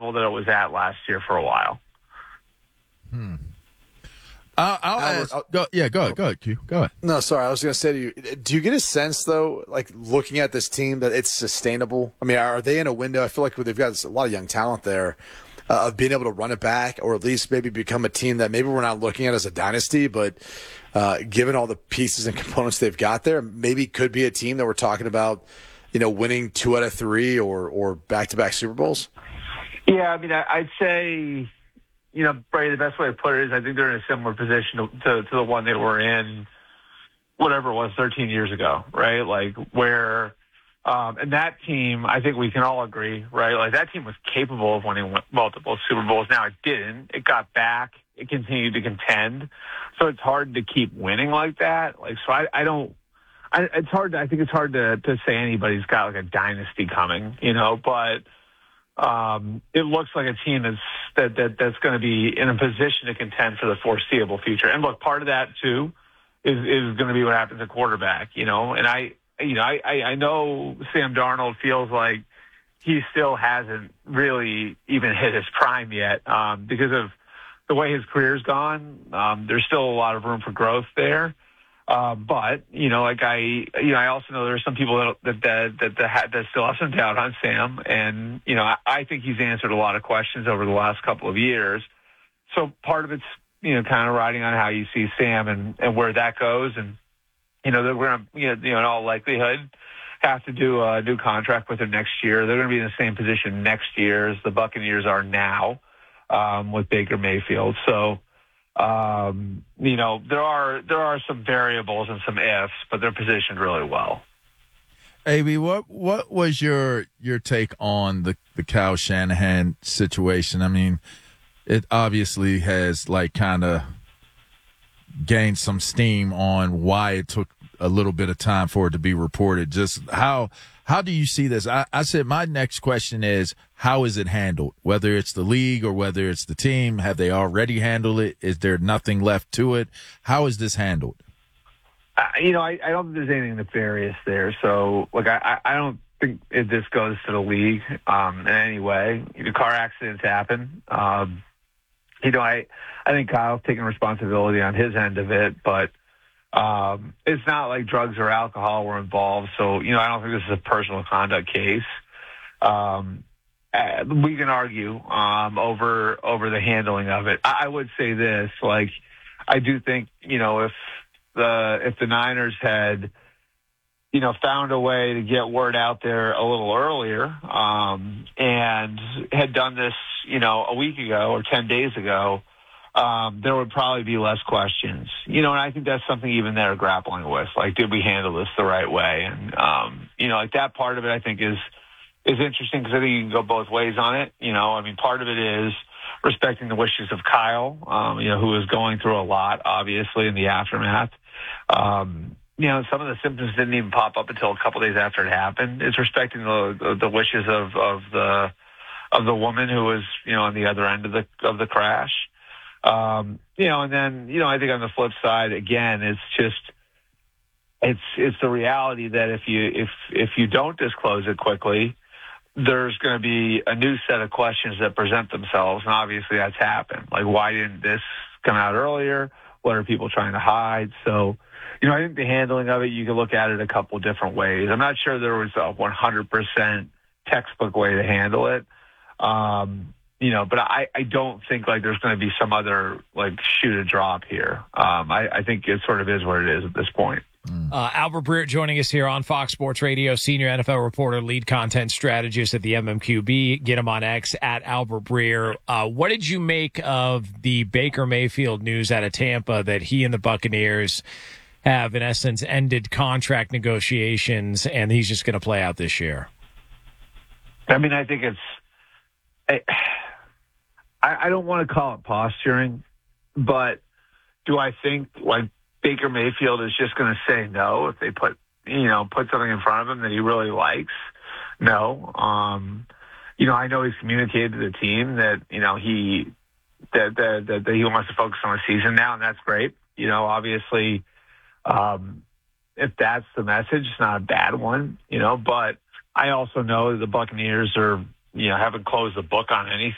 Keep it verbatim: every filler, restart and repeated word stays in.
level that it was at last year for a while. Hmm. I'll, I'll ask, I'll, go, yeah, go ahead, go ahead, Q. Go ahead. No, sorry, I was going to say to you, do you get a sense, though, like looking at this team, that it's sustainable? I mean, are they in a window? I feel like they've got a lot of young talent there uh, of being able to run it back, or at least maybe become a team that maybe we're not looking at as a dynasty, but uh, given all the pieces and components they've got there, maybe could be a team that we're talking about, you know, winning two out of three or, or back-to-back Super Bowls? Yeah, I mean, I, I'd say... You know, Brady, the best way to put it is I think they're in a similar position to, to, to the one they were in, whatever it was, thirteen years ago, right? Like where, um, and that team, I think we can all agree, right? Like that team was capable of winning multiple Super Bowls. Now it didn't. It got back. It continued to contend. So it's hard to keep winning like that. Like, so I, I don't, I, it's hard to, I think it's hard to, to say anybody's got like a dynasty coming, you know, but, Um, it looks like a team that's that, that that's going to be in a position to contend for the foreseeable future. And look, part of that too is is going to be what happens at quarterback. You know, and I, you know, I, I know Sam Darnold feels like he still hasn't really even hit his prime yet um, because of the way his career's gone. Um, there's still a lot of room for growth there. Uh, but, you know, like I, you know, I also know there are some people that, that, that, that, that, ha- that still have some doubt on Sam. And, you know, I, I think he's answered a lot of questions over the last couple of years. So part of it's, you know, kind of riding on how you see Sam and, and where that goes. And, you know, that we're going to, you know, you know, in all likelihood have to do a new contract with him next year. They're going to be in the same position next year as the Buccaneers are now, um, with Baker Mayfield. So, Um, you know, there are there are some variables and some ifs, but they're positioned really well. A B, what what was your your take on the the Kyle Shanahan situation? I mean, it obviously has like kind of gained some steam on why it took a little bit of time for it to be reported. Just how how do you see this? I, I said my next question is, how is it handled? Whether it's the league or whether it's the team, have they already handled it? Is there nothing left to it? How is this handled? Uh, you know, I, I don't think there's anything nefarious there. So, like, I, I don't think if this goes to the league um, in any way. The car accidents happen. Um, you know, I, I think Kyle's taking responsibility on his end of it, but um, it's not like drugs or alcohol were involved. So, you know, I don't think this is a personal conduct case. Um, uh, we can argue um, over over the handling of it. I, I would say this, like, I do think, you know, if the if the Niners had, you know, found a way to get word out there a little earlier um, and had done this, you know, a week ago or ten days ago, um, there would probably be less questions. You know, and I think that's something even they're grappling with. Like, did we handle this the right way? And, um, you know, like that part of it I think is is interesting because I think you can go both ways on it. You know, I mean, part of it is respecting the wishes of Kyle, um, you know, who is going through a lot, obviously, in the aftermath. Um, you know, some of the symptoms didn't even pop up until a couple days after it happened. It's respecting the, the the wishes of of the of the woman who was, you know, on the other end of the of the crash. Um, you know, and then, you know, I think on the flip side, again, it's just it's it's the reality that if you if if you don't disclose it quickly, there's going to be a new set of questions that present themselves, and obviously that's happened. Like, why didn't this come out earlier? What are people trying to hide? So, you know, I think the handling of it, you can look at it a couple different ways. I'm not sure there was a one hundred percent textbook way to handle it. Um, you know, but I, I don't think, like, there's going to be some other, like, shoot a drop here. Um, I, I think it sort of is what it is at this point. Uh, Albert Breer joining us here on Fox Sports Radio, senior N F L reporter, lead content strategist at the M M Q B. Get him on X at Albert Breer. Uh, what did you make of the Baker Mayfield news out of Tampa that he and the Buccaneers have, in essence, ended contract negotiations and he's just going to play out this year? I mean, I think it's I, I don't want to call it posturing, but do I think, like, Baker Mayfield is just going to say no if they put, you know, put something in front of him that he really likes? No. Um, you know, I know he's communicated to the team that, you know, he that, that, that, that he wants to focus on the season now, and that's great. You know, obviously, um, if that's the message, it's not a bad one, you know, but I also know that the Buccaneers are, you know, haven't closed the book on anything.